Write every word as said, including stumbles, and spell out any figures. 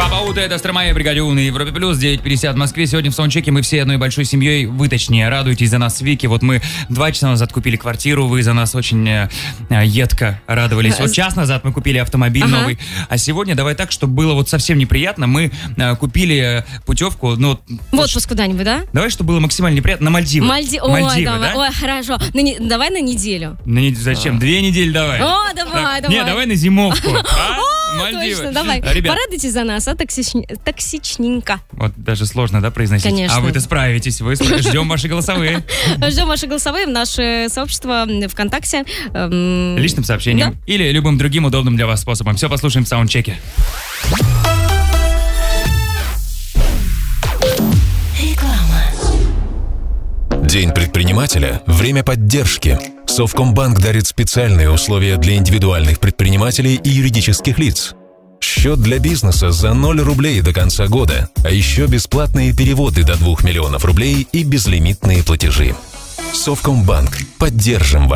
Баута, это Стромая, Бригадюн и Европе Плюс, девять пятьдесят в Москве. Сегодня в саундчеке мы все одной большой семьей. Вы, точнее, радуетесь за нас, Вики. Вот мы два часа назад купили квартиру, вы за нас очень э, едко радовались. Вот час назад мы купили автомобиль ага. новый. А сегодня давай так, чтобы было вот совсем неприятно. Мы э, купили путевку. Ну, в отпуск куда-нибудь, да? Давай, чтобы было максимально неприятно, на Мальдивы. Мальди... Мальдивы, Ой, давай. да? Ой, хорошо. На не... Давай на неделю. На не... Зачем? А. Две недели давай. О, давай, так. давай. Не, давай на зимовку. А? Мальдивы. Точно, давай. Ребят. Порадуйте за нас, а токсич... токсичненько. Вот даже сложно, да, произносить? Конечно. А вы-то справитесь, вы ждем ваши голосовые. Ждем ваши голосовые в наше сообщество ВКонтакте. Эм... Личным сообщением. Да? Или любым другим удобным для вас способом. Все послушаем в саундчеке. День предпринимателя – время поддержки. Совкомбанк дарит специальные условия для индивидуальных предпринимателей и юридических лиц. Счет для бизнеса за ноль рублей до конца года, а еще бесплатные переводы до двух миллионов рублей и безлимитные платежи. Совкомбанк. Поддержим вас.